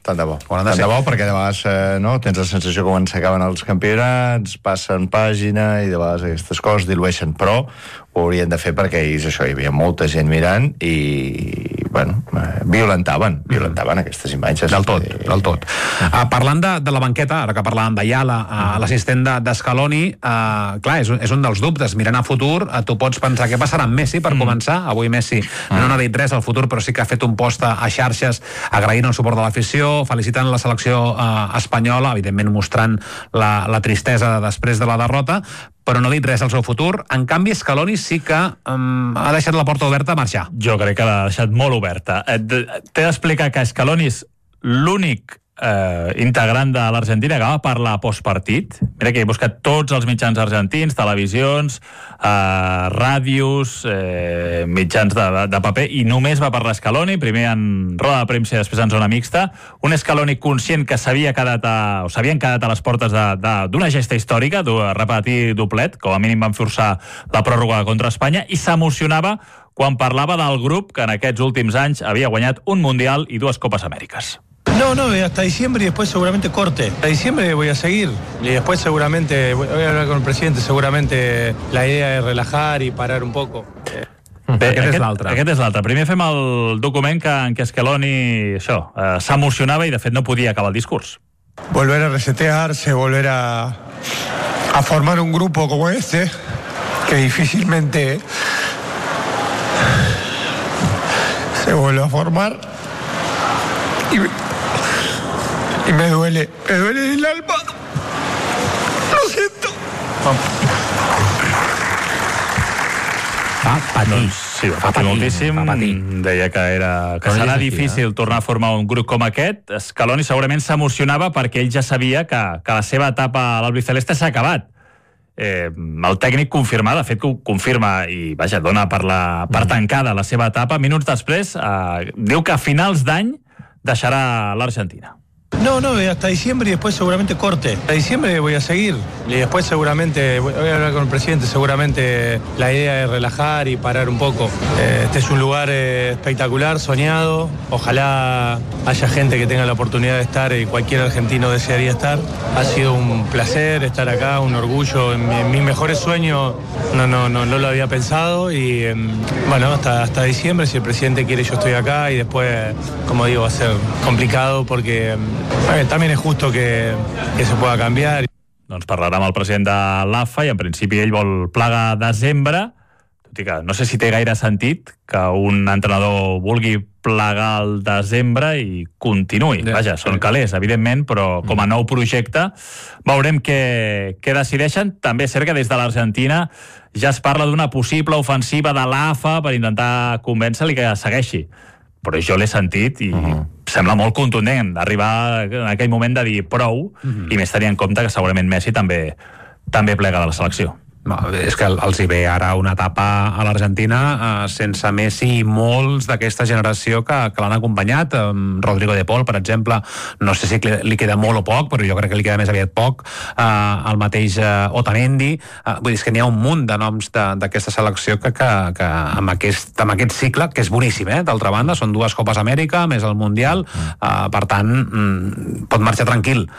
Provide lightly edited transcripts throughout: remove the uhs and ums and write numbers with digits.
Tant de bo, perquè de vegades tens la sensació que quan s'acaben els campionats passen pàgina i de vegades aquestes coses dilueixen, però ho haurien de fer perquè hi havia molta gent mirant i violentaven aquestes imatges. Del tot. Parlant de la banqueta, ara que parlàvem d'Ayala, l'assistent d'Scaloni, clar, és un dels dubtes. Mirant a futur, tu pots pensar què passarà amb Messi per començar. Avui Messi no n'ha dit res al futur, però sí que ha fet un post a xarxes agraint el suport de l'afició, felicitant la selecció espanyola, evidentment mostrant la tristesa després de la derrota, però no ha dit res al seu futur. En canvi, Scaloni sí que ha deixat la porta oberta a marxar. Jo crec que l'ha deixat molt oberta. T'he d'explicar que Scaloni és l'únic integrant de l'Argentina que va parlar postpartit. Mira que he buscat tots els mitjans argentins, televisions, ràdios, mitjans de paper, i només va parlar Scaloni, primer en roda de premsa i després en zona mixta. Un Scaloni conscient que s'havien quedat a les portes d'una gesta històrica, de repetir doblet, com a mínim van forçar la pròrroga contra Espanya, i s'emocionava quan parlava del grup que en aquests últims anys havia guanyat un Mundial i 2 Copes Amèriques. No, hasta diciembre y después seguramente corte. Hasta diciembre voy a seguir y después seguramente voy a hablar con el presidente. Seguramente la idea es relajar y parar un poco. Aquest és l'altre. Primer fem el document en què Scaloni s'emocionava i de fet no podia acabar el discurs. Volver a resetearse, volver a formar un grupo como este, que difícilmente se vuelve a formar. Y me duele el alma. Lo siento. Va patir moltíssim. Deia que serà difícil tornar a formar un grup com aquest. Scaloni segurament s'emocionava perquè ell ja sabia que la seva etapa a l'albiceleste s'ha acabat. El tècnic confirma, de fet que ho confirma i dona per tancada la seva etapa. Minuts després diu que a finals d'any deixarà l'Argentina. No, hasta diciembre y después seguramente corte. Hasta diciembre voy a seguir y después seguramente voy a hablar con el presidente. Seguramente la idea es relajar y parar un poco. Este es un lugar espectacular, soñado. Ojalá haya gente que tenga la oportunidad de estar y cualquier argentino desearía estar. Ha sido un placer estar acá, un orgullo. En mis mejores sueños no lo había pensado y hasta diciembre, si el presidente quiere, yo estoy acá y después, como digo, va a ser complicado porque també és justo que se pueda canviar. Doncs parlarà amb el president de l'AFA i en principi ell vol plegar desembre, tot i que no sé si té gaire sentit que un entrenador vulgui plegar el desembre i continuï. Són calés, evidentment, però com a nou projecte veurem què decideixen. També és cert que des de l'Argentina ja es parla d'una possible ofensiva de l'AFA per intentar convèncer-li que segueixi. Però jo l'he sentit i sembla molt contundent arribar en aquell moment de dir prou i més tenir en compte que segurament Messi també plega de la selecció. És que els hi ve ara una etapa a l'Argentina sense Messi i molts d'aquesta generació que l'han acompanyat. Rodrigo de Paul, per exemple, no sé si li queda molt o poc, però jo crec que li queda més aviat poc. El mateix Otamendi. Vull dir, és que n'hi ha un munt de noms d'aquesta selecció que amb aquest cicle, que és boníssim, d'altra banda, són 2 Copes Amèrica més el Mundial, per tant pot marxar tranquil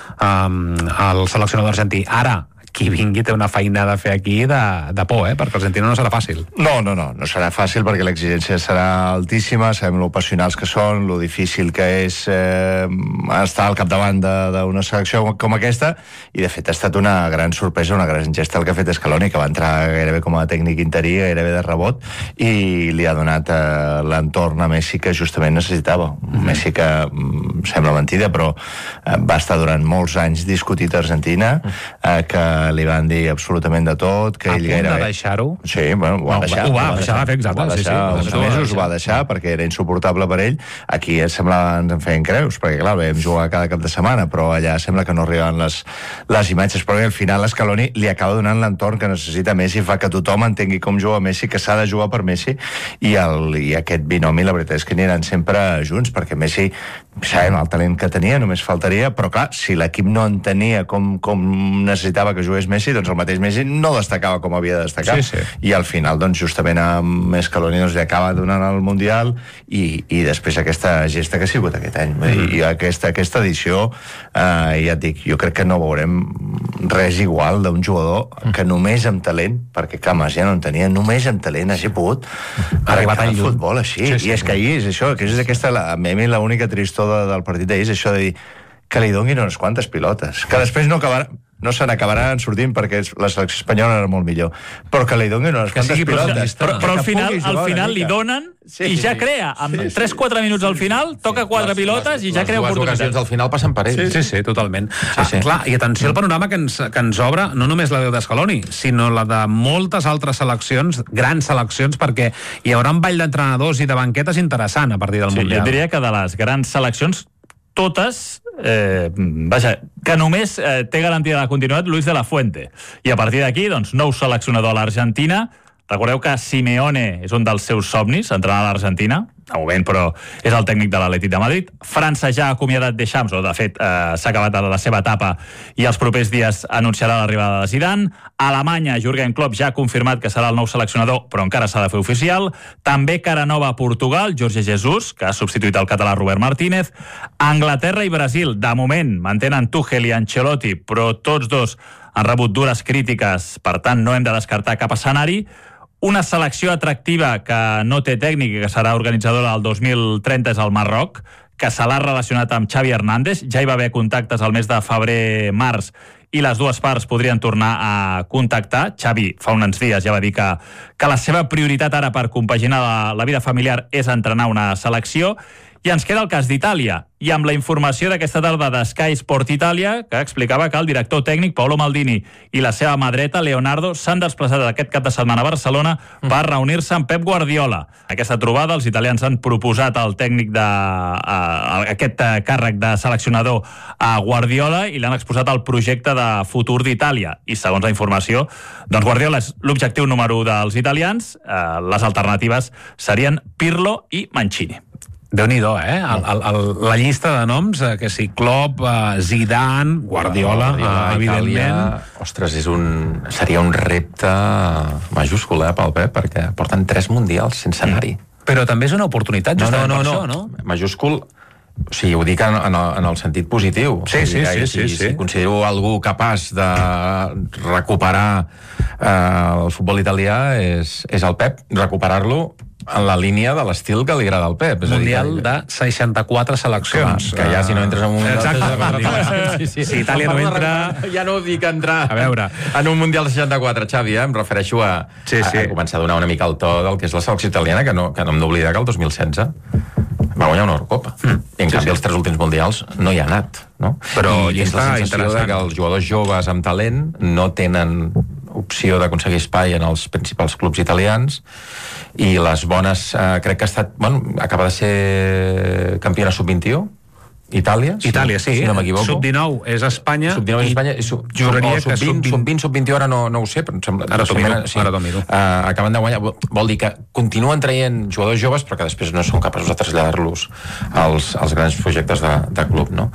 el seleccionador argentí. Ara, qui vingui té una feina de fer aquí de por, perquè l'Argentina no serà fàcil. No serà fàcil perquè l'exigència serà altíssima, sabem lo passionals que són, lo difícil que és estar al capdavant d'una selecció com aquesta, i de fet ha estat una gran sorpresa, una gran gesta el que ha fet Scaloni, que va entrar gairebé com a tècnic interí, gairebé de rebot, i li ha donat l'entorn a Messi que justament necessitava. Messi que sembla mentida, però va estar durant molts anys discutit a Argentina, que li van dir absolutament de tot, que ell gairebé... A punt de deixar-ho? Sí, bueno, ho va deixar. Ho va fer, exacte. Uns mesos ho va deixar perquè era insuportable per ell. Aquí sembla ens en feien creus, perquè clar, vam jugar cada cap de setmana, però allà sembla que no arribaven les imatges, però al final Scaloni li acaba donant l'entorn que necessita Messi, fa que tothom entengui com juga Messi, que s'ha de jugar per Messi, i aquest binomi, la veritat és que aniran sempre junts, perquè Messi, sabem el talent que tenia, només faltaria, però clar, si l'equip no entenia com necessitava que jugués Messi, doncs el mateix Messi no destacava com havia de destacar. Sí. I al final, doncs, justament amb Scaloni li acaba donant el Mundial i després aquesta gesta que ha sigut aquest any. I aquesta edició, ja et dic, jo crec que no veurem res igual d'un jugador que només amb talent, perquè Camas ja no en tenia, només amb talent hagi pogut arribar al futbol així. I és que ahir és això, que és aquesta, a mi l'única tristor del partit d'ahir és això de dir que li donin unes quantes pilotes, que després no se n'acabaran sortint perquè la selecció espanyola era molt millor, però que li donin unes quantes pilotes. Però al final li donen i ja crea. Amb 3-4 minuts al final, toca 4 pilotes i ja crea oportunitats. Les dues ocasions al final passen per ell. Sí, totalment. Clar, i atenció al panorama que ens obre, no només la de Scaloni, sinó la de moltes altres seleccions, grans seleccions, perquè hi haurà un ball d'entrenadors i de banquetes interessant a partir del Mundial. Jo diria que de les grans seleccions, totes, que només té garantida la continuïtat Luis de la Fuente. I a partir d'aquí, doncs, nou seleccionador a l'Argentina. Recordeu que Simeone és un dels seus somnis, entrenar a l'Argentina, de moment, però és el tècnic de l'Atlètic de Madrid. França ja ha acomiadat Deschamps, o de fet s'ha acabat la seva etapa i els propers dies anunciarà l'arribada de Zidane. Alemanya, Jürgen Klopp ja ha confirmat que serà el nou seleccionador, però encara s'ha de fer oficial. També cara nova a Portugal, Jorge Jesus, que ha substituït el català Robert Martínez. Anglaterra i Brasil, de moment, mantenen Tuchel i Ancelotti, però tots dos han rebut dures crítiques, per tant no hem de descartar cap escenari. Una selecció atractiva que no té tècnic i que serà organitzadora del 2030 és el Marroc, que se l'ha relacionat amb Xavi Hernández. Ja hi va haver contactes al mes de febrer-març i les dues parts podrien tornar a contactar. Xavi fa uns dies ja va dir que la seva prioritat ara per compaginar la vida familiar és entrenar una selecció. I ens queda el cas d'Itàlia, i amb la informació d'aquesta tarda de Sky Sport Italia, que explicava que el director tècnic Paolo Maldini i la seva mà dreta, Leonardo, s'han desplaçat aquest cap de setmana a Barcelona per reunir-se amb Pep Guardiola. Aquesta trobada, els italians han proposat al tècnic aquest càrrec de seleccionador a Guardiola i l'han exposat al projecte de futur d'Itàlia. I segons la informació, doncs Guardiola és l'objectiu número 1 dels italians. Les alternatives serien Pirlo i Mancini. Déu-n'hi-do, la llista de noms, que sí, Klopp, Zidane, Guardiola, evidentment. Ostres, seria un repte majúscul pel Pep, perquè porten 3 mundials sense anar-hi. Però també és una oportunitat, justament per això, no? Majúscul, o sigui, ho dic en el sentit positiu. Sí. Si considero algú capaç de recuperar el futbol italià és el Pep, recuperar-lo en la línia de l'estil que li agrada al Pep. Mundial de 64 seleccions. Que ja si no entres en un mundial... Exacte. Si Itàlia no entra... Ja no dic entrar a veure en un mundial de 64, Xavi, em refereixo a començar a donar una mica el to del que és la selecció italiana, que no hem d'oblidar que el 2016 va guanyar una Eurocopa. I en canvi els 3 últims mundials no hi ha anat, no? Però I és la sensació de que els jugadors joves amb talent no tenen opció d'aconseguir espai en els principals clubs italians, i les bones, crec que ha estat, acaba de ser campiona sub-21, Itàlia, sí, si no m'equivoco. Sub-19 és Espanya. Sub-19 és Espanya. Juraria que sub-20, sub-21 ara no ho sé, però em sembla... Ara t'ho miro. Acaben de guanyar. Vol dir que continuen traient jugadors joves, però que després no són capaços de traslladar-los als grans projectes de club, no?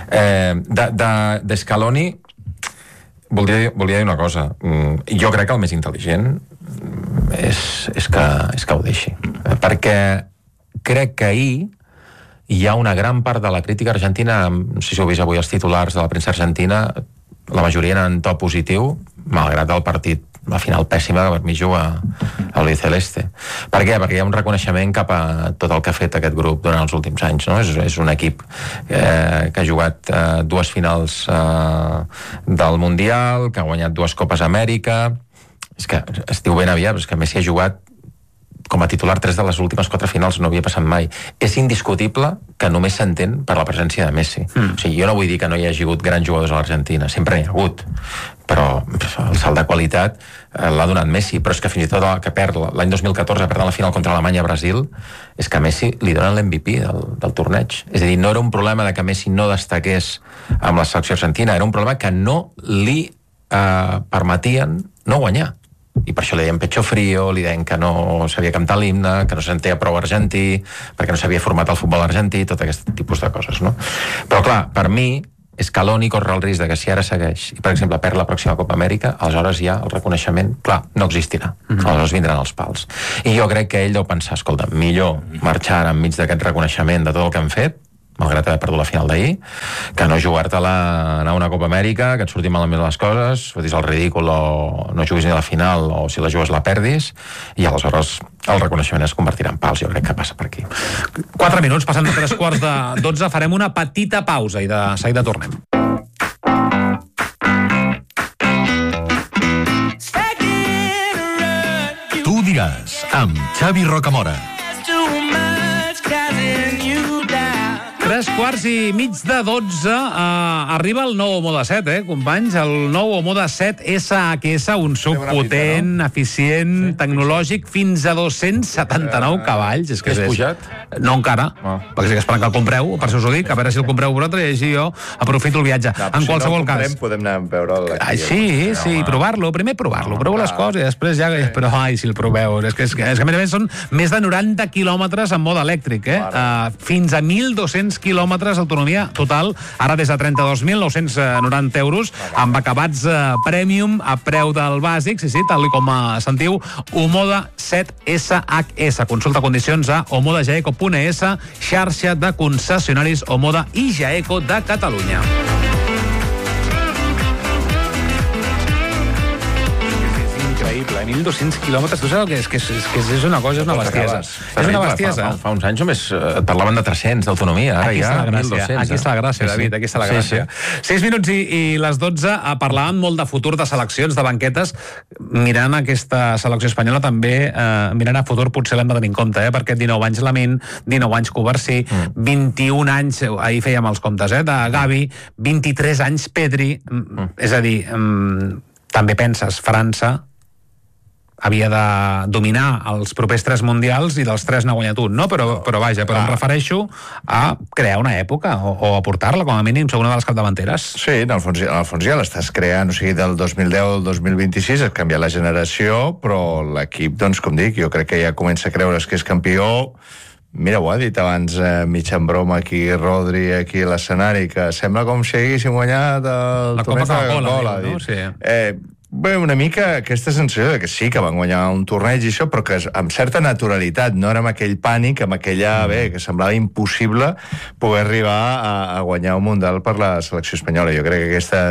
De Scaloni, volia dir una cosa. Jo crec que el més intel·ligent és que ho deixi. Perquè crec que ahir hi ha una gran part de la crítica argentina, no sé si heu vist avui els titulars de la premsa argentina, la majoria eren en to positiu, malgrat el partit, la final pèssima que per mi juga a l'Albiceleste. Per què? Perquè hi ha un reconeixement cap a tot el que ha fet aquest grup durant els últims anys, no? És un equip que ha jugat 2 finals del Mundial, que ha guanyat 2 Copes Amèrica. És que es diu ben aviat, però és que Messi ha jugat com a titular 3 de les últimes 4 finals, no havia passat mai. És indiscutible que només s'entén per la presència de Messi. O sigui, jo no vull dir que no hi hagi hagut grans jugadors a l'Argentina, sempre n'hi ha hagut, però el salt de qualitat l'ha donat Messi, però és que fins i tot que perd l'any 2014, perdent la final contra Alemanya a Brasil, és que a Messi li donen l'MVP del torneig. És a dir, no era un problema de que Messi no destaqués amb la selecció argentina, era un problema que no li permetien no guanyar. I per això li deien pecho frío, li deien que no sabia cantar l'himne, que no sentia prou argentí, perquè no s'havia format el futbol argentí, tot aquest tipus de coses, no? Però clar, per mi Scaloni corre el risc de que si ara segueix i, per exemple, perd la pròxima Copa Amèrica, aleshores ja el reconeixement, clar, no existirà. Aleshores vindran els pals. I jo crec que ell deu pensar, escolta, millor marxar enmig d'aquest reconeixement de tot el que han fet, malgrat haver perdut la final d'ahir, que no jugar-te-la, anar a una Copa Amèrica, que et surtin malament les coses, fotis el ridícul o no juguis ni a la final, o si la jugues la perdis, i aleshores el reconeixement es convertirà en pals. Jo crec que passa per aquí. 4 minuts, passant de 3:15, farem una petita pausa i de seguida tornem. Tu diràs, amb Xavi Rocamora. 3:15 arriba el nou Omoda 7, companys? El nou Omoda 7 SHS, un suc potent, eficient, tecnològic, fins a 279 cavalls. És que és pujat? No encara, perquè estic esperant que el compreu, per això us ho dic, a veure si el compreu vosaltres i així jo aprofito el viatge. En qualsevol cas. Podem anar a veure'l aquí. Sí, provar-lo, primer provar-lo, provo les coses i després ja, però si el proveu, és que a més són més de 90 quilòmetres en mode elèctric, fins a 1.200 quilòmetres d'autonomia total, ara des de 32.990 euros, amb acabats premium a preu del bàsic, sí, tal com sentiu, Omoda 7 SHS. Consulta condicions a omodajaeco.es, xarxa de concessionaris Omoda i Jaeco de Catalunya. Increïble, 1.200 quilòmetres, tu saps el que és? Que és una cosa, és una bestiesa. És una bestiesa. Fa uns anys només et parlaven de 300 d'autonomia, ara ja 1.200. Aquí està la gràcia, David, aquí està la gràcia. 6 minuts i les 12, parlàvem molt de futur, de seleccions, de banquetes. Mirant aquesta selecció espanyola també, mirant a futur potser l'hem de tenir en compte, perquè 19 anys Lamine, 19 anys Covarsí, 21 anys, ahir fèiem els comptes, de Gavi, 23 anys Pedri, és a dir, també penses, França havia de dominar els propers 3 mundials i dels 3 n'ha guanyat un, no? Però em refereixo a crear una època o a portar-la, com a mínim, ser una de les capdavanteres. Sí, en el fons ja l'estàs creant, o sigui, del 2010 al 2026 has canviat la generació, però l'equip, doncs, com dic, jo crec que ja comença a creure's que és campió. Mira, ho ha dit abans, mig en broma aquí, Rodri, aquí a l'escenari, que sembla com si haguéssim guanyat el torneig de Coca-Cola, no? Sí. Bé, una mica aquesta sensació de que sí, que van guanyar un torneig i això, però que amb certa naturalitat, no era amb aquell pànic, amb aquella, que semblava impossible poder arribar a guanyar un mundial per la selecció espanyola. Jo crec que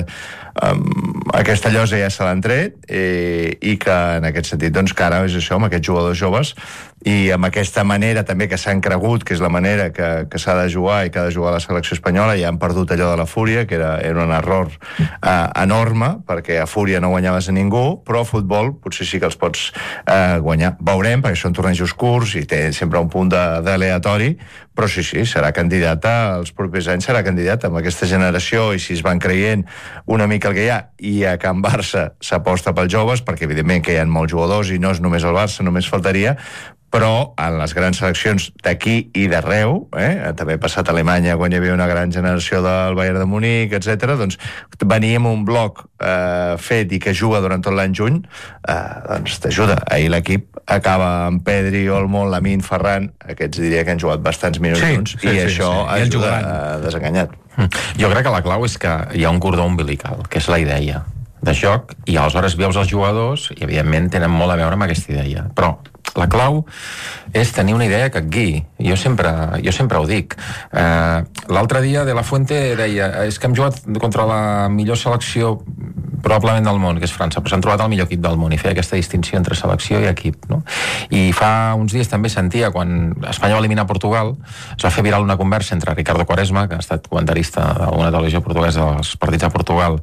aquesta llosa ja se l'han tret i que en aquest sentit, doncs, que ara és això, amb aquests jugadors joves i amb aquesta manera també que s'han cregut que és la manera que s'ha de jugar i que ha de jugar la selecció espanyola, ja han perdut allò de la fúria, que era un error enorme, perquè a fúria no guanyaves a ningú, però a futbol potser sí que els pots guanyar. Veurem, perquè són tornejos curts i té sempre un punt d'aleatori, però sí, serà candidata, els propers anys serà candidata amb aquesta generació, i si es van creient una mica el que hi ha, i a Can Barça s'aposta pels joves, perquè evidentment que hi ha molts jugadors i no és només el Barça, només faltaria, però en les grans seleccions d'aquí i d'arreu, també ha passat a Alemanya quan hi havia una gran generació del Bayern de Munic, etc. Doncs veníem un bloc fet i que juga durant tot l'any juny, doncs t'ajuda. Ahir l'equip acaba amb Pedri, Olmo, Lamine, Ferran, aquests diria que han jugat bastants minuts junts, i això ajuda desenganyat. Jo crec que la clau és que hi ha un cordó umbilical, que és la idea de joc, i aleshores veus els jugadors i evidentment tenen molt a veure amb aquesta idea, però la clau és tenir una idea que et guiï. Jo sempre ho dic. L'altre dia De La Fuente deia, és que hem jugat contra la millor selecció probablement del món, que és França, però s'han trobat el millor equip del món, i feia aquesta distinció entre selecció i equip, no? I fa uns dies també sentia, quan Espanya va eliminar Portugal, es va fer viral una conversa entre Ricardo Quaresma, que ha estat comentarista d'alguna televisió portuguesa dels partits a Portugal,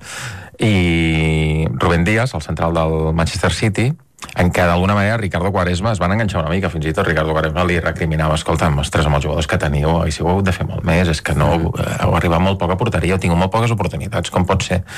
i Rubén Díaz, el central del Manchester City, en què d'alguna manera Ricardo Quaresma es van enganxar una mica, fins i tot Ricardo Quaresma li recriminava, escolta'm, ostres, amb els jugadors que teniu, i si ho heu de fer molt més, és que no heu arribat molt poc a porteria, heu tingut molt poques oportunitats, com pot ser?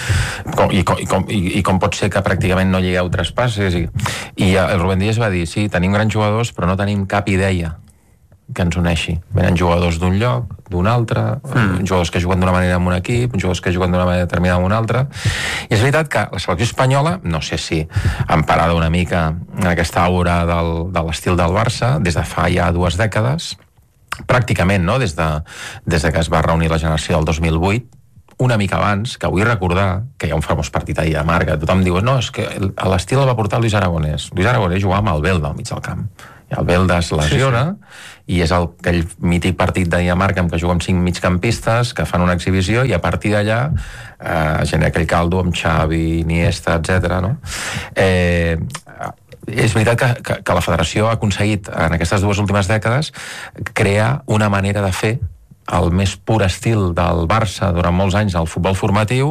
I com pot ser que pràcticament no lligueu traspasses? I el Rubén Díaz va dir, sí, tenim grans jugadors, però no tenim cap idea que ens uneixi. Venen jugadors d'un lloc, d'un altre, jugadors que juguen d'una manera en un equip, jugadors que juguen d'una manera determinada en un altre. I és veritat que la selecció espanyola, no sé si emparada una mica en aquesta aura de l'estil del Barça, des de fa ja 2 dècades, pràcticament, no? Des de que es va reunir la generació del 2008, una mica abans, que vull recordar que hi ha un famós partit ahir a Marca, tothom diu, no, és que l'estil el va portar Luis Aragonès. Luis Aragonès jugava amb el Belda al mig del camp. I el Belda es lesiona, i és aquell mític partit d'ahir a Marca en què juguen 5 migcampistes que fan una exhibició, i a partir d'allà genera aquell caldo amb Xavi, Iniesta, etc. No? És veritat que la federació ha aconseguit en aquestes 2 últimes dècades crear una manera de fer el més pur estil del Barça durant molts anys al futbol formatiu,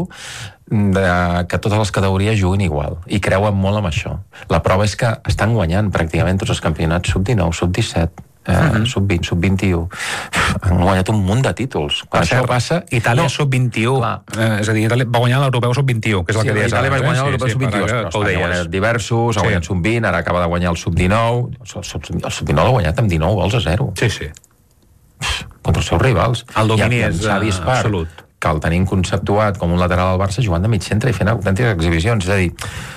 que totes les categories juguin igual, i creuen molt amb això. La prova és que estan guanyant pràcticament tots els campionats sub-19, sub-17, sub-20, sub-21. Han guanyat un munt de títols. Quan això passa... Itàlia sub-21. És a dir, Itàlia va guanyar l'Europeu sub-21, que és el que deies. Itàlia va guanyar l'Europeu sub-22, però ha guanyat diversos, ha guanyat sub-20, ara acaba de guanyar el sub-19. El sub-19 l'ha guanyat amb 19 gols a 0. Sí. Contra els seus rivals. El domini és absolut. Que el tenim conceptuat com un lateral al Barça jugant de mig centre i fent autèntiques exhibicions. És a dir,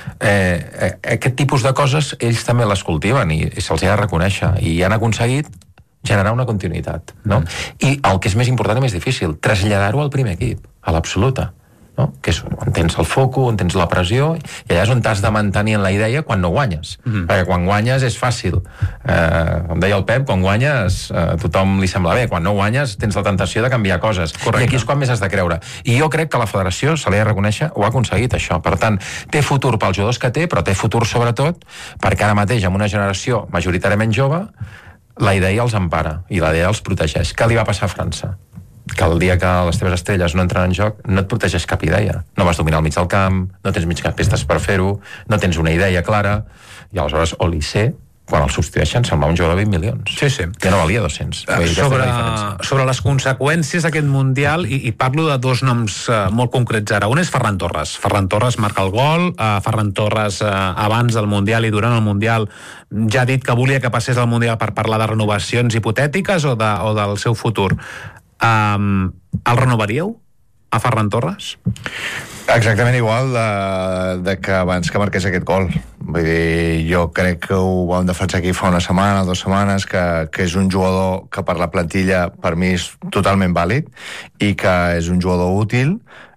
aquest tipus de coses ells també les cultiven i se'ls ha de reconèixer, i han aconseguit generar una continuïtat, no? I el que és més important i més difícil, traslladar-ho al primer equip, a l'absoluta, no? Que és on tens el foco, on tens la pressió, i allà és on t'has de mantenir en la idea quan no guanyes, perquè quan guanyes és fàcil, com deia el Pep, quan guanyes tothom li sembla bé, quan no guanyes tens la tentació de canviar coses. Correcte. I aquí és quan més has de creure, i jo crec que la federació, se li ha de reconèixer, ho ha aconseguit això. Per tant, té futur pels jugadors que té, però té futur sobretot perquè ara mateix amb una generació majoritàriament jove la idea els empara i la idea els protegeix. Què li va passar a França? Que el dia que les teves estrelles no entren en joc no et protegeix cap idea, no vas dominar el mig del camp, no tens migcampistes per fer-ho, no tens una idea clara, i aleshores Olise, quan el substitueixen, semblava un jugador de 20 milions. Sí. Que no valia 200. Sobre les conseqüències d'aquest Mundial, i parlo de 2 noms molt concrets ara. Un és Ferran Torres. Ferran Torres marca el gol, Ferran Torres abans del Mundial i durant el Mundial ja ha dit que volia que passés al Mundial per parlar de renovacions hipotètiques o del seu futur. El renovaríeu a Ferran Torres? Exactament igual de que abans que marqués aquest gol. Vull dir, jo crec que ho vam defensar aquí fa una setmana, 2 setmanes, que és un jugador que per la plantilla per mi és totalment vàlid i que és un jugador útil,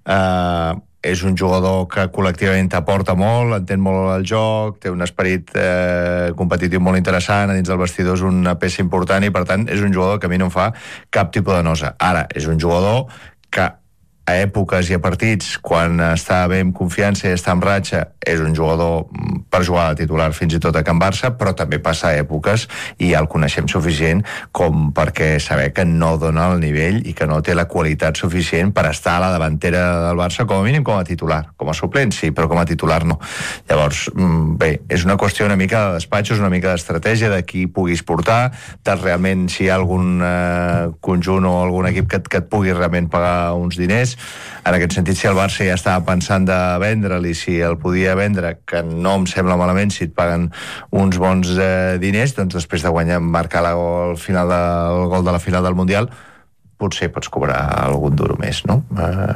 és un jugador que col·lectivament t'aporta molt, entén molt el joc, té un esperit competitiu molt interessant, a dins del vestidor és una peça important, i per tant és un jugador que a mi no em fa cap tipus de nosa. Ara, és un jugador que a èpoques i a partits, quan està bé amb confiança i està en ratxa, és un jugador per jugar de titular fins i tot a Can Barça, però també passa èpoques i ja el coneixem suficient com perquè saber que no dona el nivell i que no té la qualitat suficient per estar a la davantera del Barça, com a mínim com a titular. Com a suplent sí, però com a titular no. Llavors, bé, és una qüestió una mica de despatxos, una mica d'estratègia de qui puguis portar, de realment si hi ha algun conjunt o algun equip que et pugui realment pagar uns diners. En aquest sentit, si el Barça ja estava pensant de vendre'l i si el podia vendre, que no em sembla malament si et paguen uns bons diners, doncs després de guanyar, marcar el gol de la final del Mundial, potser pots cobrar algun duro més, no?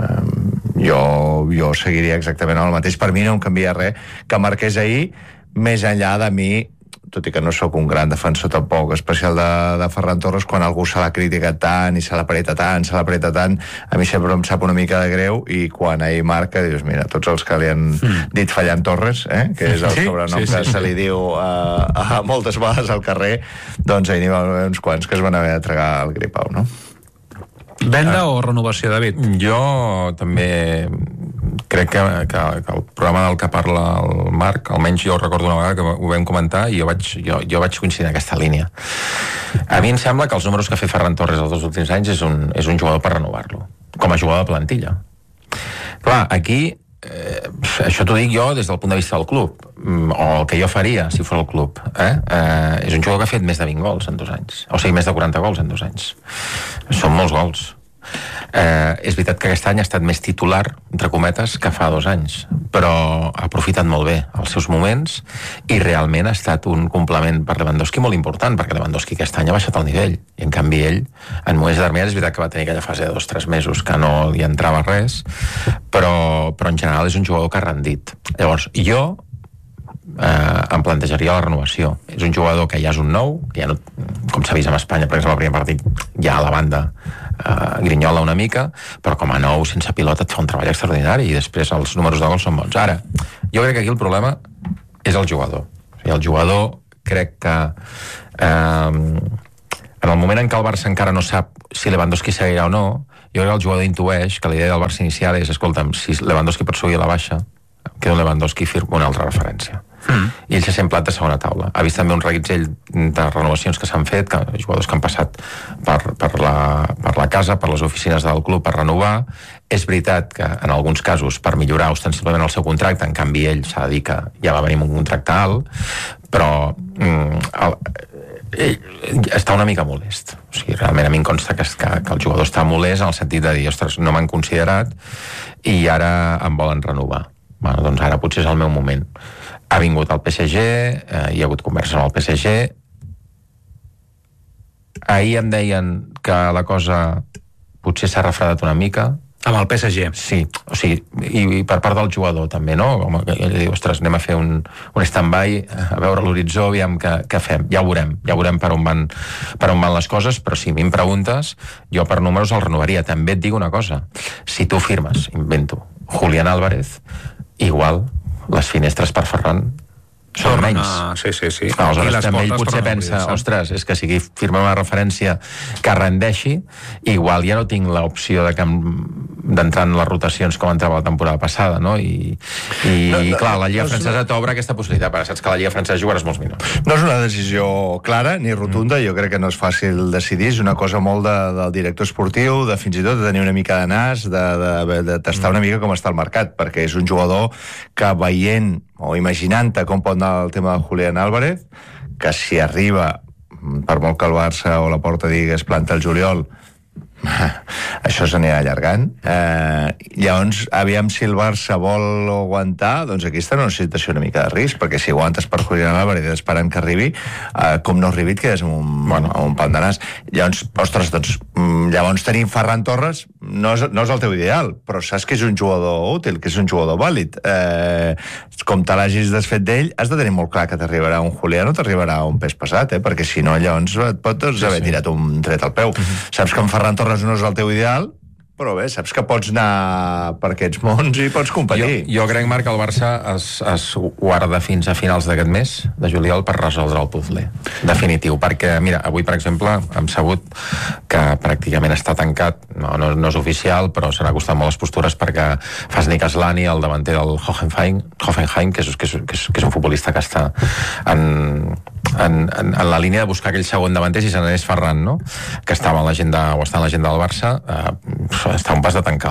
Jo seguiria exactament el mateix. Per mi no em canvia res que marqués ahir, més enllà de mi, tot i que no sóc un gran defensor tampoc especial de Ferran Torres, quan algú se l'ha criticat tant i se l'apreta tant, a mi sempre em sap una mica de greu, i quan ell marca dius, mira, tots els que li han dit Fallant Torres, que és el sobrenom que se li diu a moltes vegades al carrer, doncs ahir n'hi va haver uns quants que es van haver de tragar el gripau, no? Venda o renovació, David? Jo també crec que el programa del que parla el Marc, almenys jo recordo una vegada que ho vam comentar, i jo vaig coincidir en aquesta línia. A mi em sembla que els números que ha fet Ferran Torres els 2 últims anys és un jugador per renovar-lo, com a jugador de plantilla. Clar, aquí això t'ho dic jo des del punt de vista del club, o el que jo faria si fos el club. És un jugador que ha fet més de 20 gols en 2 anys, o sigui, més de 40 gols en 2 anys. Són molts gols. És veritat que aquest any ha estat més titular, entre cometes, que fa 2 anys, però ha aprofitat molt bé els seus moments i realment ha estat un complement per Lewandowski molt important, perquè Lewandowski aquest any ha baixat el nivell, i en canvi ell, en moments determinats, és veritat que va tenir aquella fase de 2-3 mesos que no li entrava res, però en general és un jugador que ha rendit. Llavors, jo em plantejaria la renovació. És un jugador que ja és un nou, que ja no, com s'ha vist en Espanya, per exemple, el primer partit ja a la banda grinyola una mica, però com a nou, sense pilota, et fa un treball extraordinari i després els números de gols són bons. Ara, jo crec que aquí el problema és el jugador. O sigui, el jugador crec que en el moment en què el Barça encara no sap si Lewandowski seguirà o no, jo crec que el jugador intueix que la idea del Barça inicial és, escolta'm, si Lewandowski pot seguir a la baixa, queda un Lewandowski firma una altra referència. I ell s'ha sempre de segona taula. Ha vist també un reguitzell de renovacions que s'han fet, jugadors que han passat per la casa, per les oficines del club per renovar. És veritat que en alguns casos per millorar ostensiblement el seu contracte, en canvi ell s'ha de dir que ja va venir amb un contracte alt, però ell està una mica molest. O sigui, realment a mi em consta que el jugador està molest en el sentit de dir, ostres, no m'han considerat i ara em volen renovar. Bueno, doncs ara potser és el meu moment. Ha vingut al PSG, hi ha hagut converses amb el PSG. Ahir em deien que la cosa potser s'ha refredat una mica. Amb el PSG. Sí, o sigui, i per part del jugador també, no? Com que ell diu, ostres, anem a fer un stand-by, a veure l'horitzó, aviam què fem. Ja ho veurem per on van les coses, però si a mi em preguntes, jo per números el renovaria. També et dic una cosa, si tu firmes, invento, Julián Álvarez, igual les finestres per Ferran són menys. Sí. Aleshores també ell potser pensa, ostres, és que si firma una referència que rendeixi, igual ja no tinc l'opció d'entrar en les rotacions com entrava la temporada passada, no? I clar, la Lliga Francesa t'obre aquesta possibilitat, però saps que la Lliga Francesa jugaràs molts minuts. No és una decisió clara ni rotunda, jo crec que no és fàcil decidir, és una cosa molt del director esportiu, de fins i tot de tenir una mica de nas, de tastar una mica com està el mercat, perquè és un jugador que veient o imaginant-te com pot anar el tema de Julián Álvarez, que si arriba, per molt que el Barça o la Porta digui es planta el juliol, això s'anirà allargant. Llavors, aviam si el Barça vol aguantar, doncs aquí està en una situació una mica de risc, perquè si aguantes per Julián Álvarez esperant que arribi, com no arribi et quedes amb un pan de nas. Llavors, ostres, doncs llavors tenim Ferran Torres, no és el teu ideal, però saps que és un jugador útil, que és un jugador vàlid. Com te l'hagis desfet d'ell, has de tenir molt clar que t'arribarà un Julián o t'arribarà un pes pesat, perquè si no, llavors et pots haver tirat un tret al peu. Saps que en Ferran Torres no és el teu ideal, però bé, saps que pots anar per aquests mons i pots competir. Jo crec, Marc, que el Barça es guarda fins a finals d'aquest mes de juliol per resoldre el puzzle definitiu, perquè, mira, avui, per exemple, hem sabut que pràcticament està tancat, no és oficial, però s'han acostat molt les postures perquè Fasnik Aslani, el davanter del Hoffenheim, que és un futbolista que està en la línia de buscar aquell segon davanter si se n'anés Ferran, no? Que estava en l'agenda, o està en l'agenda del Barça, està a un pas de tancar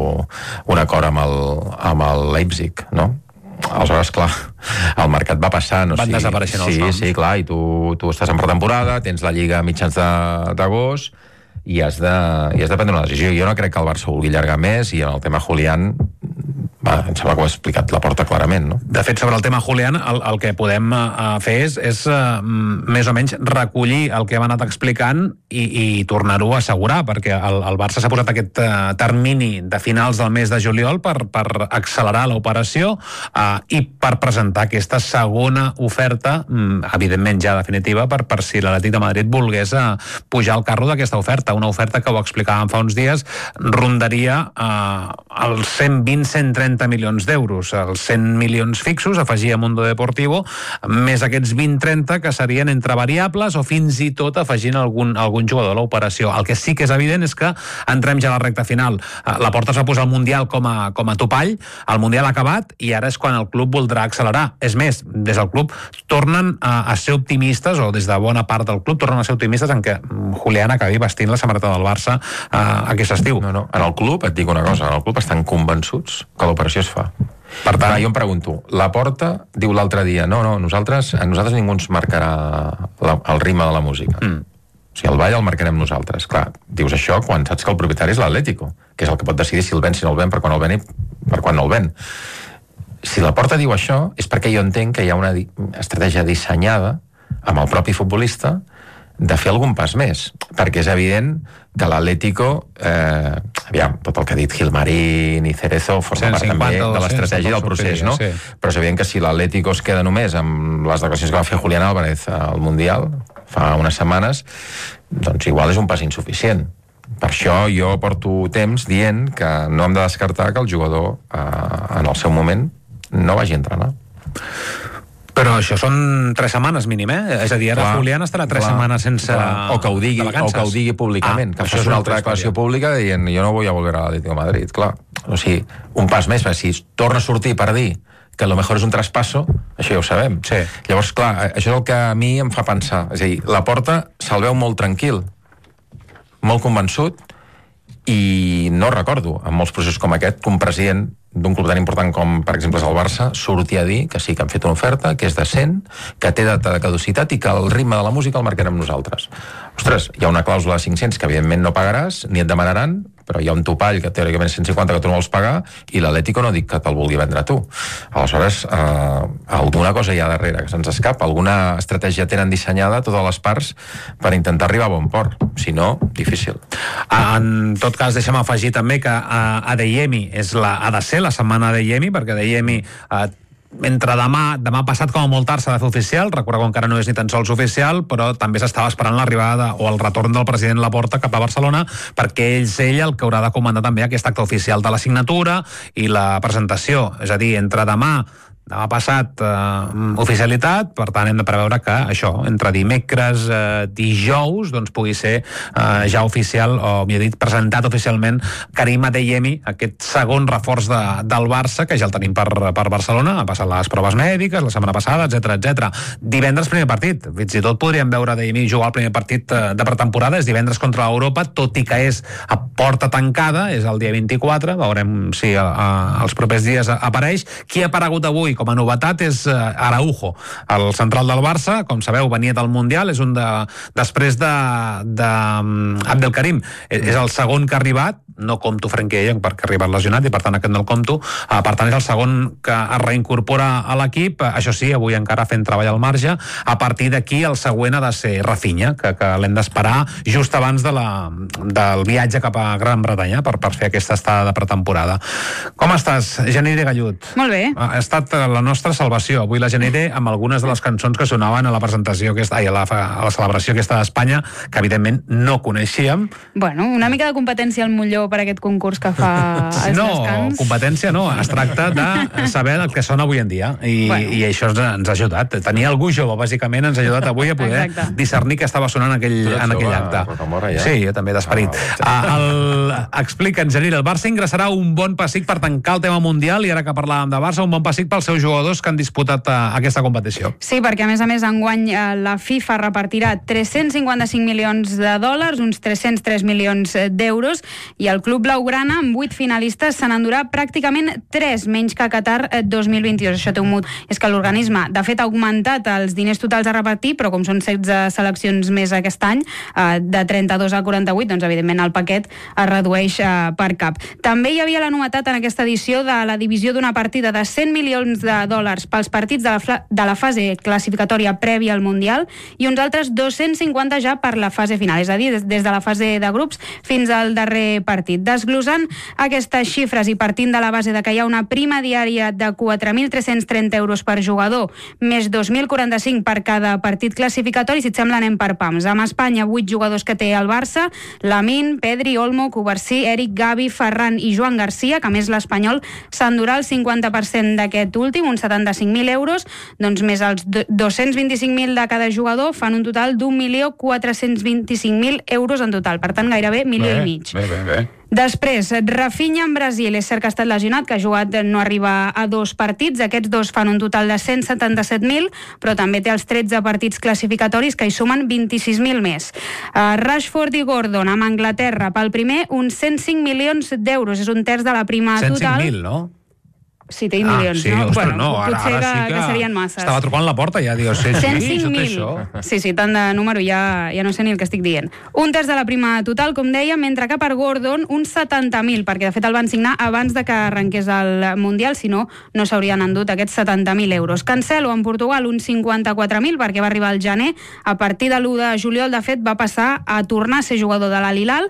un acord amb el Leipzig, no? Aleshores, clar, el mercat va passar, no? Van desapareixent els noms. Sí, clar, i tu estàs en pretemporada, tens la Lliga a mitjans d'agost i has de prendre una decisió. Jo no crec que el Barça vulgui allargar més, i en el tema Julián em sembla que ho ha explicat la Porta clarament, no? De fet, sobre el tema Julián, el que podem fer és més o menys recollir el que hem anat explicant i tornar-ho a assegurar, perquè el Barça s'ha posat aquest termini de finals del mes de juliol per accelerar l'operació i per presentar aquesta segona oferta, evidentment ja definitiva, per si l'Atlètic de Madrid volgués pujar al carro d'aquesta oferta. Una oferta que ho explicàvem fa uns dies, rondaria els 120-130 milions d'euros, els 100 milions fixos, afegia Mundo Deportivo, més aquests 20-30 que serien entre variables o fins i tot afegint algun jugador a l'operació. El que sí que és evident és que entrem ja a la recta final. La Porta es va posar el Mundial com a topall, el Mundial ha acabat i ara és quan el club voldrà accelerar. És més, des del club tornen a ser optimistes, o des de bona part del club tornen a ser optimistes en què Julián acabi vestint la samarreta del Barça aquest estiu. No. En el club, et dic una cosa, en el club estan convençuts que l'operació es fa. Per tant, jo em pregunto, la Porta diu l'altre dia, no, a nosaltres ningú ens marcarà el ritme de la música. O sigui, el ball el marcarem nosaltres. Clar, dius això quan saps que el propietari és l'Atlético, que és el que pot decidir si el ven, si no el ven, per quan el ven i per quan no el ven. Si la Porta diu això, és perquè jo entenc que hi ha una estratègia dissenyada amb el propi futbolista de fer algun pas més, perquè és evident que l'Atlético, aviam, tot el que ha dit Gilmarín i Cerezo forma part també de l'estratègia del procés, no? Sí. Però és evident que si l'Atlético es queda només amb les declaracions que va fer Julián Álvarez al Mundial fa unes setmanes, doncs igual és un pas insuficient. Per això jo porto temps dient que no hem de descartar que el jugador en el seu moment no vagi a entrenar. Però això són 3 setmanes mínim, És a dir, ara Julián estarà 3 setmanes sense... O que ho digui públicament, que faci una altra declaració pública dient jo no vull volver a l'Atlético de Madrid, clar. O sigui, un pas més, perquè si torna a sortir per dir que a lo mejor és un traspasso, això ja ho sabem. Sí. Llavors, clar, això és el que a mi em fa pensar. És a dir, Laporta se'l veu molt tranquil, molt convençut, i no recordo, en molts processos com aquest, que un president d'un club tan important com, per exemple, és el Barça, surti a dir que sí que han fet una oferta, que és decent, que té data de caducitat i que el ritme de la música el marcarem nosaltres. Ostres, hi ha una clàusula de 500 que evidentment no pagaràs, ni et demanaran, però hi ha un topall que teòricament és 150 que tu no vols pagar i l'Atlético no dic que te'l vulgui vendre a tu. Aleshores, alguna cosa hi ha darrere que se'ns escapa, alguna estratègia tenen dissenyada totes les parts per intentar arribar a bon port. Si no, difícil. En tot cas, deixa'm afegir també que Adeyemi ha de ser la setmana Adeyemi, perquè Adeyemi entre demà passat com a molt tard s'ha de fer oficial, recordeu que encara no és ni tan sols oficial, però també s'estava esperant l'arribada o el retorn del president Laporta cap a Barcelona, perquè és ell el que haurà de comandar també aquest acte oficial de la signatura i la presentació, és a dir, entre demà passat oficialitat, per tant hem de preveure que això, entre dimecres dijous, doncs pugui ser ja oficial, o millor dit, presentat oficialment Karim Adeyemi, aquest segon reforç del Barça, que ja el tenim per Barcelona, ha passat les proves mèdiques la setmana passada, etc. Divendres primer partit, fins i tot podríem veure Adeyemi jugar el primer partit de pretemporada, és divendres contra l'Europa, tot i que és a porta tancada, és el dia 24, veurem si els propers dies apareix. Qui ha aparegut avui com a novetat és Araujo, el central del Barça, com sabeu, venia del Mundial, és un després d'Abdelkarim, és el segon que ha arribat, no compto Frenkie de Jong perquè ha arribat lesionat i per tant aquest no el compto, per tant és el segon que es reincorpora a l'equip, això sí, avui encara fent treball al marge. A partir d'aquí el següent ha de ser Rafinha, que l'hem d'esperar just abans del viatge cap a Gran Bretanya per fer aquesta estada de pretemporada. Com estàs, Janire Gallut? Molt bé. Ha estat la nostra salvació, avui la Janire, amb algunes de les cançons que sonaven a la presentació a la celebració aquesta d'Espanya, que evidentment no coneixíem. Bueno, una mica de competència al Molló per aquest concurs que fa els descans. No, competència no, es tracta de saber el que sona avui en dia i això ens ha ajudat. Tenir algú jove, bàsicament, ens ha ajudat avui a poder discernir què estava sonant en aquell acte. Sí, jo també, d'esperit. Explica'ns, Janire, el Barça ingressarà un bon pessic per tancar el tema mundial i ara que parlàvem de Barça, un bon pessic pels seus jugadors que han disputat aquesta competició. Sí, perquè a més enguany la FIFA repartirà 355 milions de dòlars, uns 303 milions d'euros, i el club blaugrana, amb 8 finalistes, se n'endurà pràcticament 3 menys que a Qatar 2022. Això té un mot, és que l'organisme, de fet, ha augmentat els diners totals a repartir, però com són 16 seleccions més aquest any, de 32 a 48, doncs evidentment el paquet es redueix per cap. També hi havia la novetat en aquesta edició de la divisió d'una partida de 100 milions de dòlars pels partits de la fase classificatòria prèvia al Mundial i uns altres 250 ja per la fase final, és a dir, des de la fase de grups fins al darrer partit. Desglosant aquestes xifres i partint de la base de que hi ha una prima diària de 4.330 euros per jugador, més 2.045 per cada partit classificatori, si et sembla anem per pams. Amb Espanya, 8 jugadors que té el Barça, Lamine, Pedri, Olmo, Cubarsí, Eric, Gavi, Ferran i Joan Garcia, que a més l'Espanyol s'endurà el 50% d'aquest últim, uns 75.000 euros, doncs més els 225.000 de cada jugador fan un total d'1.425.000 euros en total, per tant gairebé milió i mig. Bé. Després, Rafinha en Brasil, és cert que ha estat lesionat, que ha jugat no arriba a 2 partits, aquests dos fan un total de 177.000, però també té els 13 partits classificatoris que hi sumen 26.000 més. Rashford i Gordon amb Anglaterra, pel primer uns 105 milions d'euros, és un terç de la prima total. 105.000, no? Sí, té milions, sí, no? Ostres, Bueno, no, potser ara sí que serien masses. Estava trucant la porta ja, dius, 105.000. Sí, tant de número ja no sé ni el que estic dient. Un terç de la prima total, com deia, mentre que per Gordon uns 70.000, perquè de fet el van signar abans de que arrenqués el Mundial, si no, no s'haurien endut aquests 70.000 euros. Cancelo en Portugal uns 54.000, perquè va arribar al gener. A partir de l'1 de juliol, de fet, va passar a tornar a ser jugador de l'Al Hilal.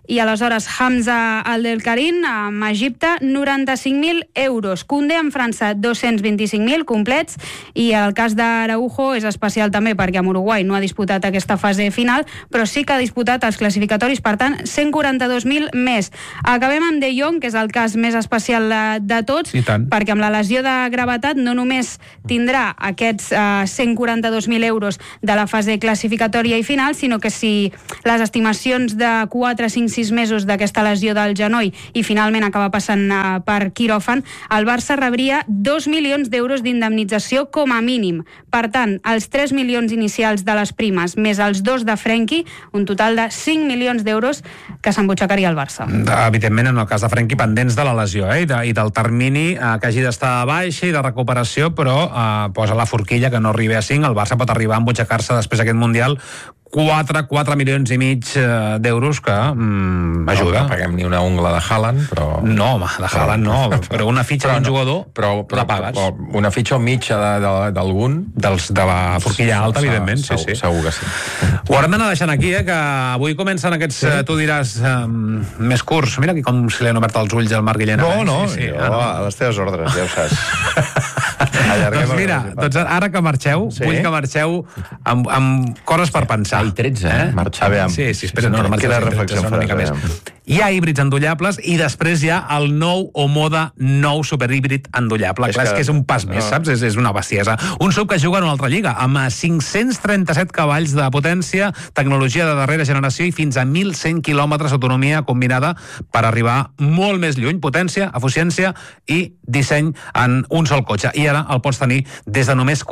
i aleshores Hamza Abdelkarim amb Egipte 95.000 euros. Koundé amb França 225.000 complets, i el cas d'Araujo és especial també perquè amb Uruguai no ha disputat aquesta fase final, però sí que ha disputat els classificatoris, per tant 142.000 més. Acabem amb De Jong, que és el cas més especial de tots, perquè amb la lesió de gravetat no només tindrà aquests 142.000 euros de la fase classificatòria i final, sinó que si les estimacions de 4, 5, 6 mesos d'aquesta lesió del genoll i finalment acaba passant per quiròfan, el Barça rebria 2 milions d'euros d'indemnització com a mínim. Per tant, els 3 milions inicials de les primes més els 2 de Frenkie, un total de 5 milions d'euros que s'embutxacaria el Barça. Evidentment, en el cas de Frenkie, pendents de la lesió i del termini que hagi d'estar a baixa i de recuperació, però posa la forquilla que no arribi a 5, el Barça pot arribar a embutxacar-se després d'aquest Mundial 4 milions i mig d'euros, que ajuda. No paguem ni una ungla de Haaland, però... No, home, de Haaland no, però una fitxa d'un jugador la pagues. Una fitxa o mitja d'algun... De la forquilla alta, evidentment, sí. Segur que sí. Ho haurem d'anar deixant aquí, que avui comencen aquests, tu diràs, més curts. Mira aquí com se li han obert els ulls al Marc Guillén. No, a les teves ordres, ja ho saps. Doncs mira, ara que marxeu, vull que marxeu amb coses per pensar. I 13, marxar. Sí, espera, no marxeu. Quina reflexió faràs? Hi ha híbrids endollables i després hi ha el nou o moda nou superhíbrid endollable. Clar, és que és un pas més, saps? És una bestiesa. Un sub que juga en una altra lliga, amb 537 cavalls de potència, tecnologia de darrera generació i fins a 1.100 quilòmetres d'autonomia combinada per arribar molt més lluny. Potència, eficiència i disseny en un sol cotxe. I ara el pots tenir des de només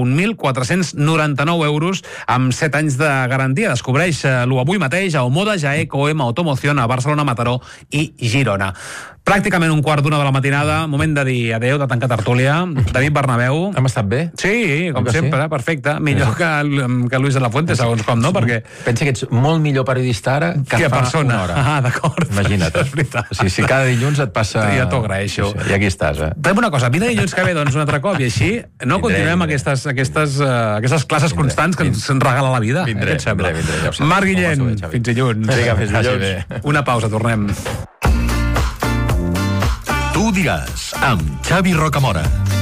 41.499 euros amb 7 anys de garantia. Descobreix-lo avui mateix a Omoda, Jaec, OM Automoción, a Barcelona, Mataró i Girona. Pràcticament 1:15 de la matinada, moment de dir adeu, de tancar tertúlia. David Bernabéu. Hem estat bé? Sí, com sempre, perfecte. Millor que Luis de la Fuente, segons com, no? Perquè... Pensa que ets molt millor periodista ara que fa persona. Una hora. D'acord. Imagina't. Si cada dilluns et passa... Ja t'ho agraeixo. I aquí estàs, Fem una cosa, vine dilluns que ve, doncs, un altre cop, i així continuem aquestes classes constants que ens regala la vida. Vindré, ja ho saps. Marc Guillén, fins dilluns. Vinga, fins dilluns. Una pausa, tornem. Tu diràs, amb Xavi Rocamora.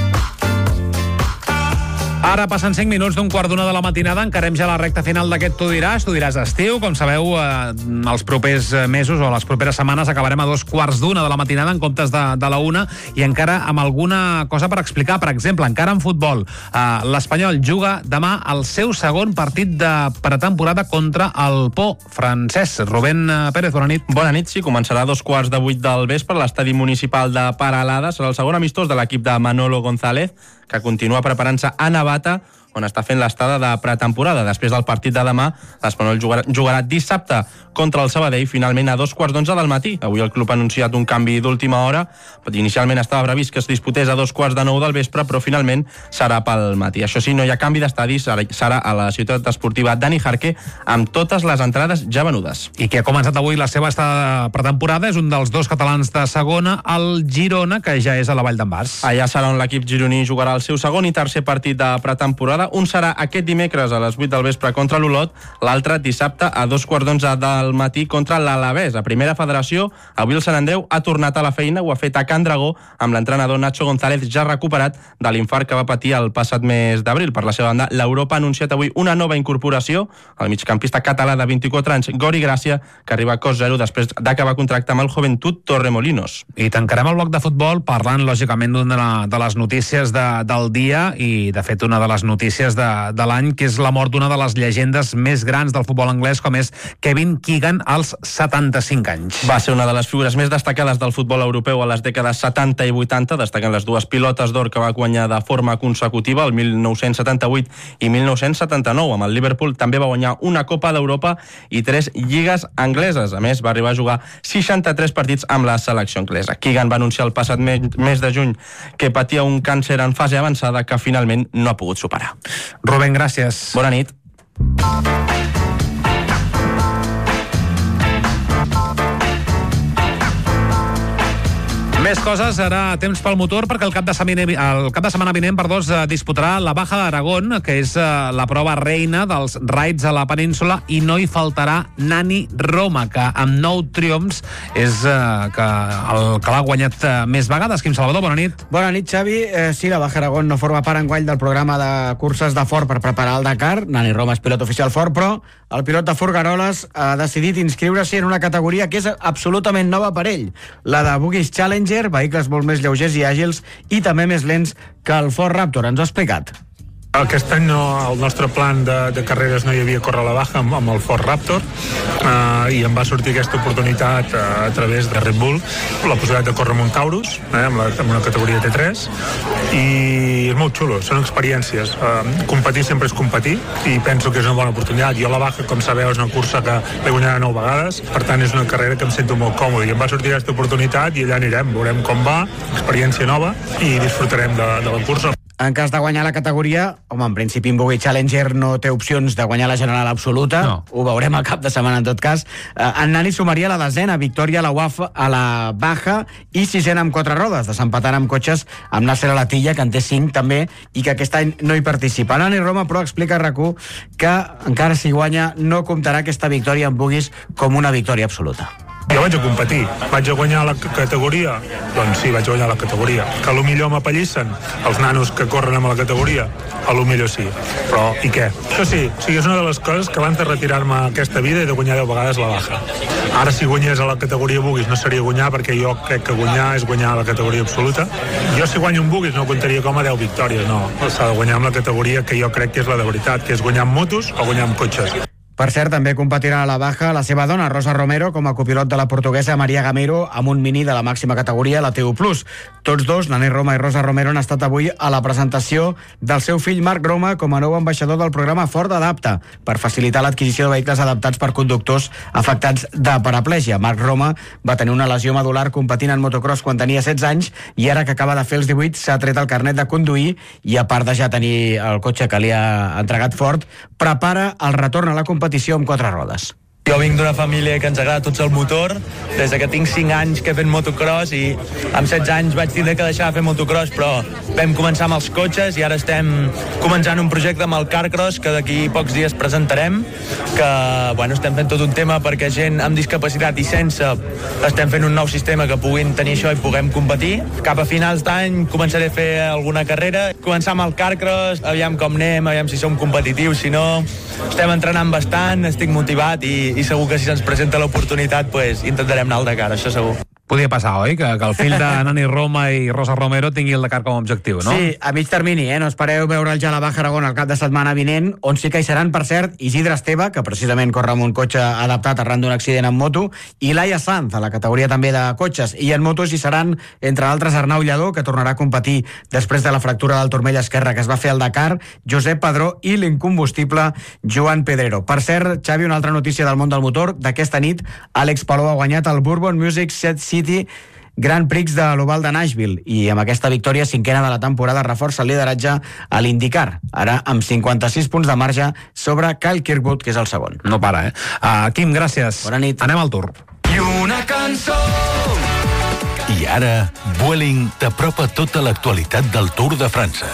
Ara passen 5 minuts d'1:15 de la matinada, encarem ja la recta final d'aquest Tu diràs estiu. Com sabeu, els propers mesos o les properes setmanes acabarem a 2:15 de la matinada en comptes de la 1, i encara amb alguna cosa per explicar. Per exemple, encara en futbol, l'Espanyol juga demà el seu segon partit de pretemporada contra el Pau francès. Rubén Pérez, bona nit. Bona nit, sí, començarà a 2:08 del vespre a l'estadi municipal de Peralada. Serà el segon amistós de l'equip de Manolo González, que continua preparant-se a Navata, on està fent l'estada de pretemporada. Després del partit de demà, l'Espanyol jugarà dissabte contra el Sabadell, finalment a 2:11 del matí. Avui el club ha anunciat un canvi d'última hora. Inicialment estava previst que es disputés a 2:09 del vespre, però finalment serà pel matí. Això sí, no hi ha canvi d'estadi, serà a la ciutat esportiva Dani Jarque, amb totes les entrades ja venudes. I que ha començat avui la seva estada de pretemporada és un dels 2 catalans de segona, el Girona, que ja és a la Vall d'en Bas. Allà serà on l'equip gironí jugarà el seu segon i tercer partit de pretemporada. Un serà aquest dimecres a les 8 del vespre contra l'Olot, l'altre dissabte a 2:11 del matí contra l'Alavés. A Primera Federació, avui el Sant Andreu ha tornat a la feina, ho ha fet a Can Dragó, amb l'entrenador Nacho González ja recuperat de l'infart que va patir el passat mes d'abril. Per la seva banda, l'Europa ha anunciat avui una nova incorporació, el migcampista català de 24 anys, Gori Gràcia, que arriba a cost zero després d'acabar contracte amb el Joventut Torremolinos. I tancarem el bloc de futbol parlant, lògicament, d'una de les notícies del dia, i, de fet, una de les notícies de l'any, que és la mort d'una de les llegendes més grans del futbol anglès, com és Kevin Keegan, als 75 anys. Va ser una de les figures més destacades del futbol europeu a les dècades 70 i 80, destacant les 2 pilotes d'or que va guanyar de forma consecutiva, el 1978 i 1979. Amb el Liverpool també va guanyar una Copa d'Europa i 3 lligues angleses. A més, va arribar a jugar 63 partits amb la selecció anglesa. Keegan va anunciar el passat mes de juny que patia un càncer en fase avançada que finalment no ha pogut superar. Rubén, gràcies. Bona nit. Més coses, ara temps pel motor, perquè el cap de setmana vinent es disputarà la Baja d'Aragón, que és la prova reina dels raids a la península, i no hi faltarà Nani Roma, que amb 9 triomfs és el que l'ha guanyat més vegades. Quim Salvador, bona nit. Bona nit, Xavi. Sí, la Baja Aragón no forma part enguany del programa de curses de Ford per preparar el Dakar. Nani Roma és pilot oficial Ford, però el pilot de Furgaroles ha decidit inscriure-s'hi en una categoria que és absolutament nova per ell, la de Buggies Challenger, vehicles molt més lleugers i àgils i també més lents que el Ford Raptor. Ens ho ha explicat. Aquest any el nostre plan de carreres no hi havia córrer a la Baja amb el Ford Raptor i em va sortir aquesta oportunitat a través de Red Bull, la possibilitat de córrer amb un Taurus, amb una categoria T3, i és molt xulo, són experiències. Competir sempre és competir i penso que és una bona oportunitat. Jo a la Baja, com sabeu, és una cursa que l'he guanyat 9 vegades, per tant és una carrera que em sento molt còmode i em va sortir aquesta oportunitat i allà anirem, veurem com va, experiència nova i disfrutarem de la cursa. En cas de guanyar la categoria, en principi en Buggy Challenger no té opcions de guanyar la general absoluta, no. Ho veurem al cap de setmana en tot cas. En Nani sumaria la 10ª victòria a la UAF a la Baja i 6ena amb 4 rodes, desempatant amb cotxes amb Nasser Alatilla, que en té 5 també, i que aquest any no hi participa. Nani Roma, però, explica a RAC1 que encara si guanya no comptarà aquesta victòria en Buggies com una victòria absoluta. Jo vaig a competir, vaig a guanyar la categoria, doncs sí, vaig a guanyar la categoria. Que potser m'apallissen els nanos que corren amb la categoria, potser sí, però i què? Això sí, és una de les coses que abans de retirar-me aquesta vida he de guanyar 10 vegades la Baja. Ara si guanyés a la categoria Buggies no seria guanyar, perquè jo crec que guanyar és guanyar a la categoria absoluta. Jo si guanyo un Buggies no comptaria com a 10 victòries, no. S'ha de guanyar amb la categoria que jo crec que és la de veritat, que és guanyar amb motos o guanyar amb cotxes. Per cert, també competirà a la Baja la seva dona, Rosa Romero, com a copilot de la portuguesa Maria Gamero, amb un mini de la màxima categoria, la TU+. Tots dos, Nani Roma i Rosa Romero, han estat avui a la presentació del seu fill Marc Roma com a nou ambaixador del programa Ford Adapta, per facilitar l'adquisició de vehicles adaptats per conductors afectats de paraplegia. Marc Roma va tenir una lesió medular competint en motocross quan tenia 16 anys i ara que acaba de fer els 18 s'ha tret el carnet de conduir i, a part de ja tenir el cotxe que li ha entregat Ford, prepara el retorn a la competició amb 4 rodes. Jo vinc d'una família que ens agrada tots el motor, des que tinc 5 anys que he fet motocross i amb 16 anys vaig tindre que deixar de fer motocross, però vam començar amb els cotxes i ara estem començant un projecte amb el Carcross que d'aquí pocs dies presentarem, que estem fent tot un tema perquè gent amb discapacitat i sense estem fent un nou sistema que puguin tenir això i puguem competir. Cap a finals d'any començaré a fer alguna carrera, començar amb el Carcross, aviam com anem, aviam si som competitius, si no, estem entrenant bastant, estic motivat i segur que si se'ns presenta l'oportunitat intentarem anar al Dakar, això segur. Podia passar, oi? Que el fill de Nani Roma i Rosa Romero tingui el Dakar com a objectiu, no? Sí, a mig termini, no espereu veure'l ja a la Baja Aragón el cap de setmana vinent, on sí que hi seran, per cert, Isidre Esteve, que precisament corre amb un cotxe adaptat arran d'un accident en moto, i Laia Sanz, a la categoria també de cotxes, i en motos hi seran, entre altres, Arnau Lladó, que tornarà a competir després de la fractura del turmell esquerre que es va fer al Dakar, Josep Padró i l'incombustible Joan Pedrero. Per cert, Xavi, una altra notícia del món del motor, d'aquesta nit, Àlex Palou ha guanyat el Bourbon Music Set City Grand Prix de l'Oval de Nashville i amb aquesta victòria 5ª de la temporada reforça el lideratge a l'IndyCar, ara amb 56 punts de marge sobre Kyle Kirkwood, que és el segon. No para, Quim, gràcies. Bona nit. Anem al Tour. I una cançó! I ara, Vueling t'apropa tota l'actualitat del Tour de França.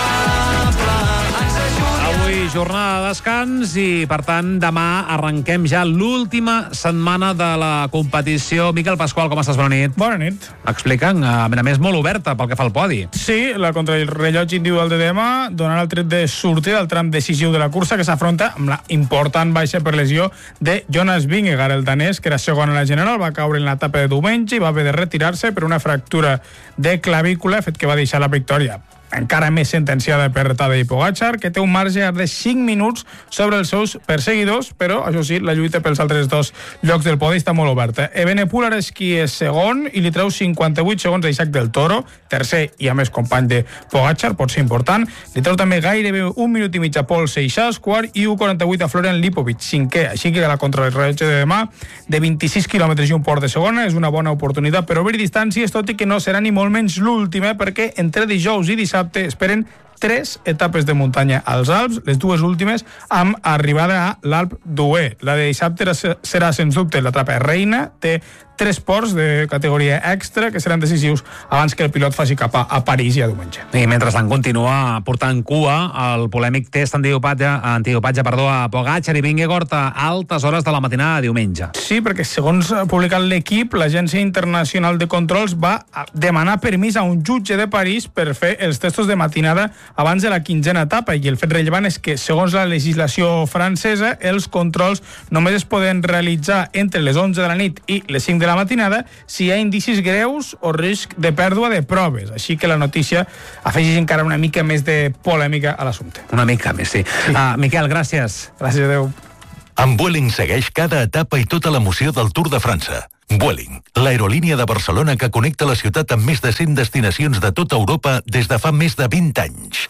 Jornada de descans i, per tant, demà arrenquem ja l'última setmana de la competició. Miquel Pasqual, com estàs? Bona nit. Bona nit. Explica'm, a més molt oberta pel que fa al podi. Sí, la contrarrellotge individual de demà donarà el tret de sortir del tram decisiu de la cursa, que s'afronta amb la important baixa per lesió de Jonas Vingegaard, el danès, que era segon a la general, va caure en l'etapa de diumenge i va haver de retirar-se per una fractura de clavícula, fet que va deixar la victòria encara més sentenciada per Tadej Pogačar, que té un marge de 5 minuts sobre els seus perseguidors, però, això sí, la lluita pels altres 2 llocs del podi està molt oberta. Evenepoel ara és qui és segon i li treu 58 segons a Isaac del Toro, tercer i a més company de Pogačar, pot ser important. Li treu també gairebé 1 minut i mig a Paul Seixas, quart, i 1,48 a Florian Lipovic, cinquè. Així que la contrarrellotge de demà, de 26 quilòmetres i un quart de segona, és una bona oportunitat per obrir distàncies, tot i que no serà ni molt menys l'última, perquè entre dijous i dissabte esperen 3 etapes de muntanya als Alps, les 2 últimes amb arribada a l'Alp d'Huez. La de dissabte serà, sens dubte, l'etapa reina, té 3 ports de categoria extra que seran decisius abans que el pilot faci cap a París i a diumenge. I mentrestant continua portant cua el polèmic test antidopatge a Pogačar i Vingegaard a altes hores de la matinada de diumenge. Sí, perquè segons ha publicat l'equip, l'Agència Internacional de Controls va demanar permís a un jutge de París per fer els testos de matinada abans de la 15a etapa, i el fet rellevant és que, segons la legislació francesa, els controls només es poden realitzar entre les 11 de la nit i les 5 de la matinada si hi ha indicis greus o risc de pèrdua de proves. Així que la notícia afegeix encara una mica més de polèmica a l'assumpte. Una mica més, sí. Miquel, gràcies. Gràcies, adeu. Amb Vueling segueix cada etapa i tota l'emoció del Tour de França. Vueling, l'aerolínia de Barcelona que connecta la ciutat amb més de 100 destinacions de tota Europa des de fa més de 20 anys.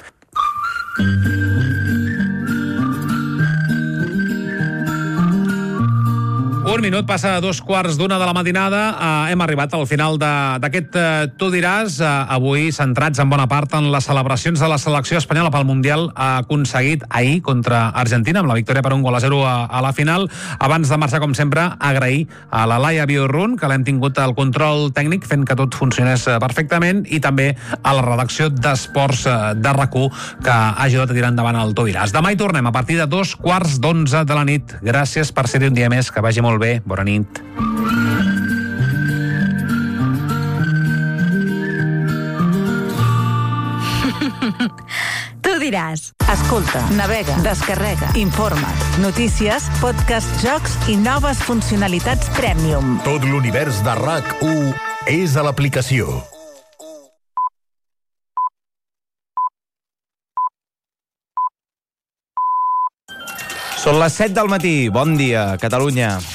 Un minut, passa a 2:15 de la matinada. Hem arribat al final d'aquest Tu diràs. Avui centrats en bona part en les celebracions de la selecció espanyola pel Mundial aconseguit ahir contra Argentina, amb la victòria per 1-0 a la final. Abans de marxar, com sempre, agrair a la Laia Biorrun, que l'hem tingut al control tècnic, fent que tot funcionés perfectament, i també a la redacció d'Esports de RAC1, que ha ajudat a tirar endavant el Tu diràs. Demà hi tornem a partir de 2:15 de la nit. Gràcies per ser-hi un dia més, que vagi molt bé. Bona nit. Tu diràs. Escolta, navega, descarrega, informa't. Notícies, podcast, jocs i noves funcionalitats Premium. Tot l'univers de RAC1 és a l'aplicació. Són les 7 del matí. Bon dia, Catalunya.